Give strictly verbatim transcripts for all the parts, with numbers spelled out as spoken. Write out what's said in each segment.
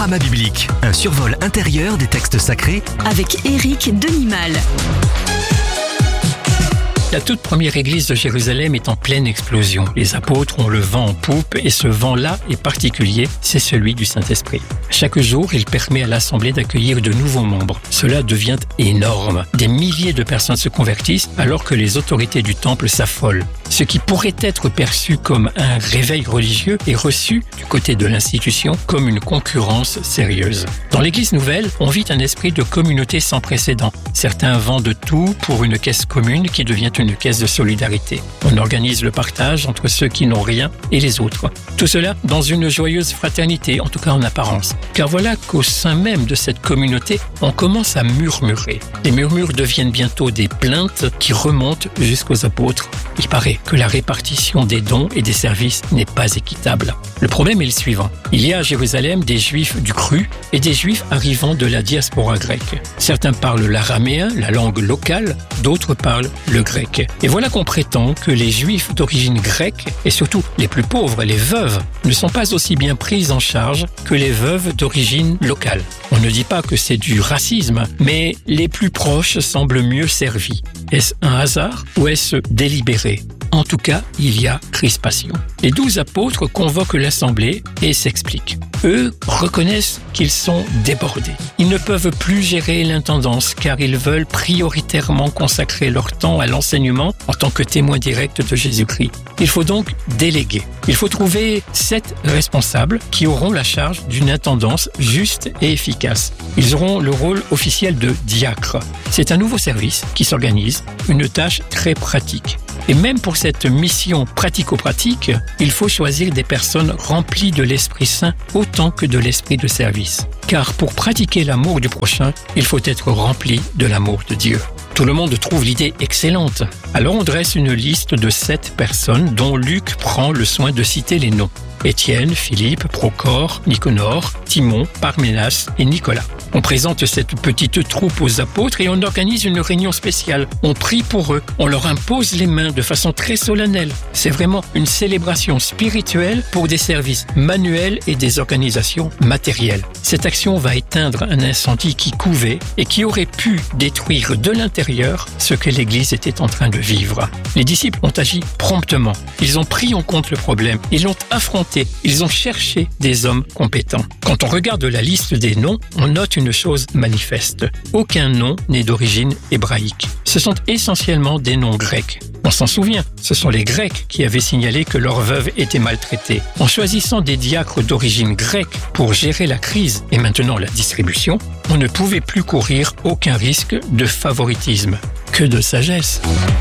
Panorama biblique, un survol intérieur des textes sacrés avec Éric Denimal. La toute première église de Jérusalem est en pleine explosion. Les apôtres ont le vent en poupe et ce vent-là est particulier, c'est celui du Saint-Esprit. Chaque jour, il permet à l'Assemblée d'accueillir de nouveaux membres. Cela devient énorme. Des milliers de personnes se convertissent alors que les autorités du temple s'affolent. Ce qui pourrait être perçu comme un réveil religieux est reçu du côté de l'institution comme une concurrence sérieuse. Dans l'Église nouvelle, on vit un esprit de communauté sans précédent. Certains vendent tout pour une caisse commune qui devient une caisse de solidarité. On organise le partage entre ceux qui n'ont rien et les autres. Tout cela dans une joyeuse fraternité, en tout cas en apparence. Car voilà qu'au sein même de cette communauté, on commence à murmurer. Les murmures deviennent bientôt des plaintes qui remontent jusqu'aux apôtres. Il paraît que la répartition des dons et des services n'est pas équitable. Le problème est le suivant. Il y a à Jérusalem des Juifs du cru et des Juifs arrivant de la diaspora grecque. Certains parlent l'araméen, la langue locale, d'autres parlent le grec. Et voilà qu'on prétend que les Juifs d'origine grecque, et surtout les plus pauvres, les veuves, ne sont pas aussi bien prises en charge que les veuves d'origine locale. On ne dit pas que c'est du racisme, mais les plus proches semblent mieux servis. Est-ce un hasard ou est-ce délibéré ? En tout cas, il y a crispation. Les douze apôtres convoquent l'assemblée et s'expliquent. Eux reconnaissent qu'ils sont débordés. Ils ne peuvent plus gérer l'intendance car ils veulent prioritairement consacrer leur temps à l'enseignement en tant que témoins directs de Jésus-Christ. Il faut donc déléguer. Il faut trouver sept responsables qui auront la charge d'une intendance juste et efficace. Ils auront le rôle officiel de diacre. C'est un nouveau service qui s'organise, une tâche très pratique. Et même pour cette mission pratico-pratique, il faut choisir des personnes remplies de l'Esprit Saint autant que de l'esprit de service. Car pour pratiquer l'amour du prochain, il faut être rempli de l'amour de Dieu. Tout le monde trouve l'idée excellente. Alors on dresse une liste de sept personnes dont Luc prend le soin de citer les noms. Étienne, Philippe, Procore, Nicanor, Timon, Parménas et Nicolas. On présente cette petite troupe aux apôtres et on organise une réunion spéciale. On prie pour eux, on leur impose les mains de façon très solennelle. C'est vraiment une célébration spirituelle pour des services manuels et des organisations matérielles. Cette action va éteindre un incendie qui couvait et qui aurait pu détruire de l'intérieur ce que l'Église était en train de vivre. Les disciples ont agi promptement. Ils ont pris en compte le problème. Ils l'ont affronté. Ils ont cherché des hommes compétents. Quand on regarde la liste des noms, on note une chose manifeste. Aucun nom n'est d'origine hébraïque. Ce sont essentiellement des noms grecs. On s'en souvient, ce sont les Grecs qui avaient signalé que leurs veuves étaient maltraitées. En choisissant des diacres d'origine grecque pour gérer la crise et maintenant la distribution, on ne pouvait plus courir aucun risque de favoritisme. Que de sagesse!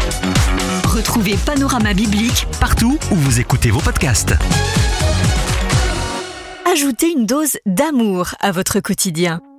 Retrouvez Panorama biblique partout où vous écoutez vos podcasts. Ajoutez une dose d'amour à votre quotidien.